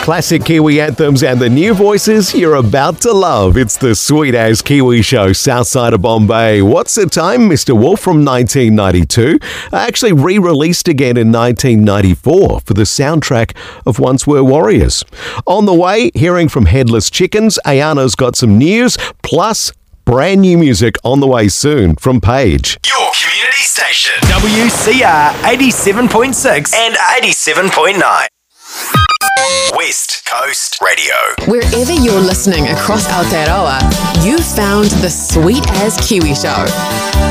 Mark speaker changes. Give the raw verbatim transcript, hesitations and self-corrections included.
Speaker 1: classic Kiwi anthems and the new voices you're about to love. It's the Sweet As Kiwi Show, south side of Bombay. What's the Time, Mister Wolf from nineteen ninety-two, actually re-released again in nineteen ninety-four for the soundtrack of Once Were Warriors. On the way, hearing from Headless Chickens, Ayana's got some news, plus brand new music on the way soon from Paige.
Speaker 2: Your community station. W C R eighty-seven point six and eighty-seven point nine. West Coast Radio.
Speaker 3: Wherever you're listening across Aotearoa, you've found the Sweet As Kiwi Show.